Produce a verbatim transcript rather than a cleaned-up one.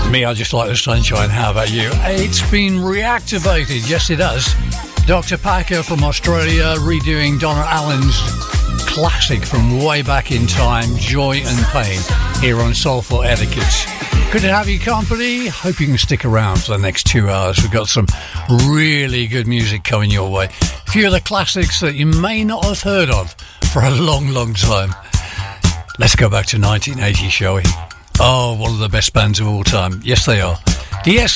Me, I just like the sunshine. How about you? It's been reactivated. Yes, it has. Doctor Packer from Australia redoing Donna Allen's classic from way back in time, Joy and Pain, here on Soulful Etiquette. Good to have you company. Hope you can stick around for the next two hours. We've got some really good music coming your way. A few of the classics that you may not have heard of for a long, long time. Let's go back to nineteen eighty, shall we? Oh, one of the best bands of all time. Yes, they are. The S